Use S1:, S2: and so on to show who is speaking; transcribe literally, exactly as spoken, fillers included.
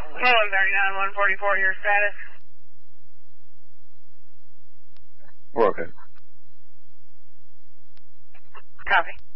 S1: one thirty-nine, one forty-four, your status?
S2: We're okay.
S1: Copy.